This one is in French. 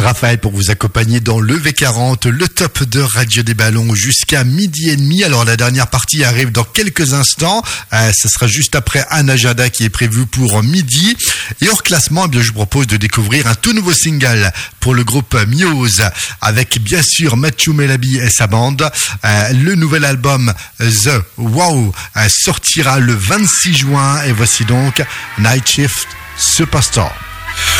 Raphaël pour vous accompagner dans le V40, le top de Radio des Ballons jusqu'à 12h30. Alors la dernière partie arrive dans quelques instants. Ce sera juste après un agenda qui est prévu pour midi. Et hors classement, eh bien, je vous propose de découvrir un tout nouveau single pour le groupe Muse avec bien sûr Mathieu Melabi et sa bande. Le nouvel album The Wow sortira le 26 juin et voici donc Night Shift Superstar.